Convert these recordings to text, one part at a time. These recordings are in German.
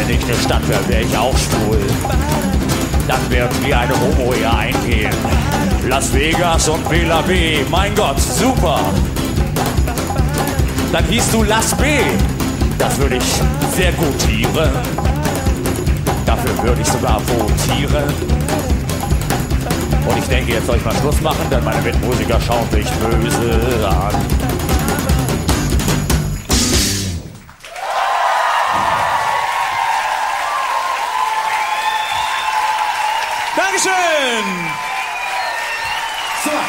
wenn ich eine Stadt wäre, wäre ich auch schwul. Dann werden wir eine Homo-Ehe eingehen. Las Vegas und Bela B, mein Gott, super. Dann hieß du Las B. Das würde ich sehr gutieren. Dafür würde ich sogar votieren. Und ich denke, jetzt soll ich mal Schluss machen, denn meine Mitmusiker schauen sich böse an. Dankeschön! Super.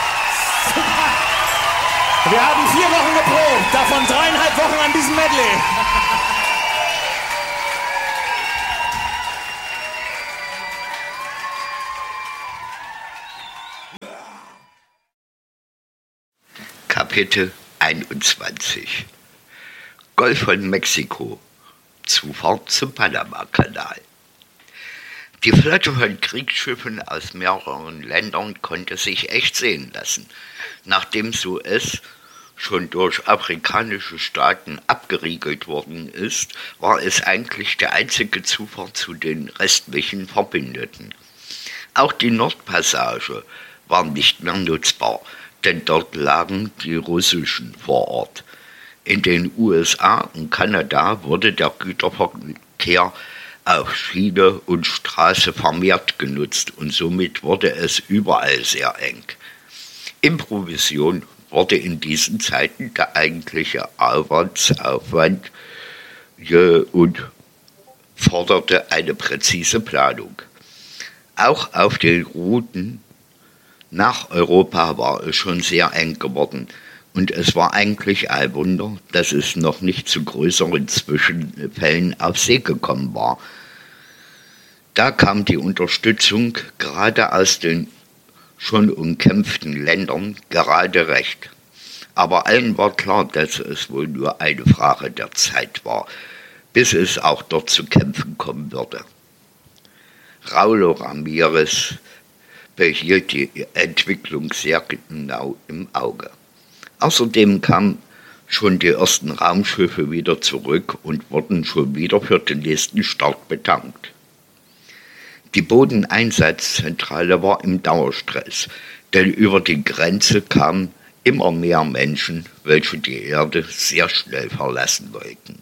Wir haben 4 Wochen geprobt, davon 3,5 Wochen an diesem Medley. Kapitel 21 Golf von Mexiko. Zufahrt zum Panama-Kanal. Die Flotte von Kriegsschiffen aus mehreren Ländern konnte sich echt sehen lassen. Nachdem Suez schon durch afrikanische Staaten abgeriegelt worden ist, war es eigentlich der einzige Zufahrt zu den restlichen Verbündeten. Auch die Nordpassage war nicht mehr nutzbar, denn dort lagen die russischen vor Ort. In den USA und Kanada wurde der Güterverkehr auf Schiene und Straße vermehrt genutzt und somit wurde es überall sehr eng. Improvisation wurde in diesen Zeiten der eigentliche Arbeitsaufwand und forderte eine präzise Planung. Auch auf den Routen nach Europa war es schon sehr eng geworden und es war eigentlich ein Wunder, dass es noch nicht zu größeren Zwischenfällen auf See gekommen war. Da kam die Unterstützung gerade aus den schon umkämpften Ländern gerade recht. Aber allen war klar, dass es wohl nur eine Frage der Zeit war, bis es auch dort zu Kämpfen kommen würde. Raúl Ramírez behielt die Entwicklung sehr genau im Auge. Außerdem kamen schon die ersten Raumschiffe wieder zurück und wurden schon wieder für den nächsten Start bedankt. Die Bodeneinsatzzentrale war im Dauerstress, denn über die Grenze kamen immer mehr Menschen, welche die Erde sehr schnell verlassen wollten.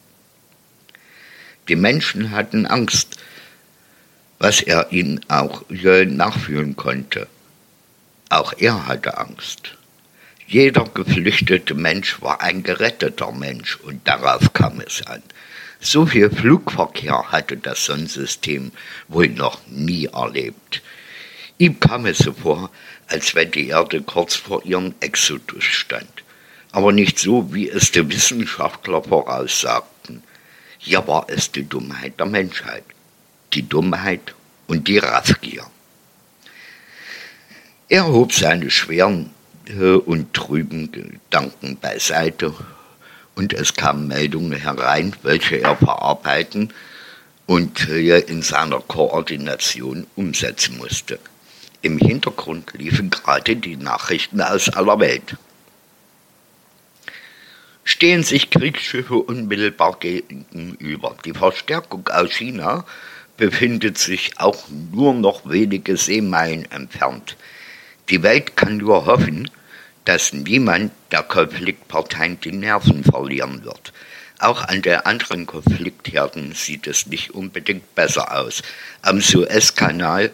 Die Menschen hatten Angst, was er ihnen auch nachfühlen konnte. Auch er hatte Angst. Jeder geflüchtete Mensch war ein geretteter Mensch und darauf kam es an. So viel Flugverkehr hatte das Sonnensystem wohl noch nie erlebt. Ihm kam es so vor, als wenn die Erde kurz vor ihrem Exodus stand. Aber nicht so, wie es die Wissenschaftler voraussagten. Hier war es die Dummheit der Menschheit. Die Dummheit und die Raffgier. Er hob seine schweren und trüben Gedanken beiseite und es kamen Meldungen herein, welche er verarbeiten und in seiner Koordination umsetzen musste. Im Hintergrund liefen gerade die Nachrichten aus aller Welt. Stehen sich Kriegsschiffe unmittelbar gegenüber. Die Verstärkung aus China befindet sich auch nur noch wenige Seemeilen entfernt. Die Welt kann nur hoffen, dass niemand der Konfliktparteien die Nerven verlieren wird. Auch an den anderen Konfliktherden sieht es nicht unbedingt besser aus. Am Suezkanal,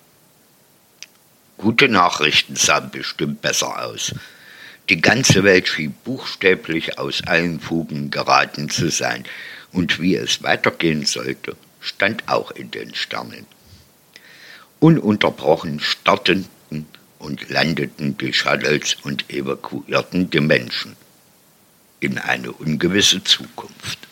gute Nachrichten sahen bestimmt besser aus. Die ganze Welt schien buchstäblich aus allen Fugen geraten zu sein. Und wie es weitergehen sollte, stand auch in den Sternen. Ununterbrochen starteten und landeten die Shuttles und evakuierten die Menschen in eine ungewisse Zukunft.